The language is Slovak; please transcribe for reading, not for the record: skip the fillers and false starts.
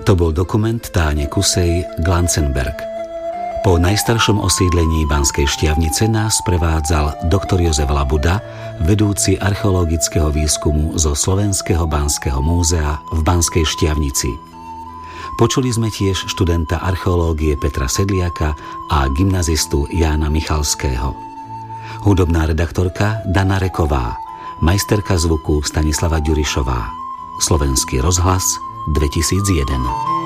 To bol dokument Táne Kusej Glanzenberg. Po najstaršom osídlení Banskej Štiavnice nás prevádzal doktor Jozef Labuda, vedúci archeologického výskumu zo Slovenského Banského múzea v Banskej Štiavnici. Počuli sme tiež študenta archeológie Petra Sedliaka a gymnazistu Jána Michalského. Hudobná redaktorka Dana Reková, majsterka zvuku Stanislava Ďurišová. Slovenský rozhlas 2001.